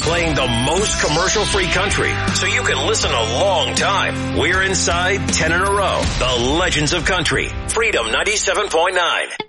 playing the most commercial-free country so you can listen a long time. We're inside 10 in a row. The Legends of Country. Freedom 97.9.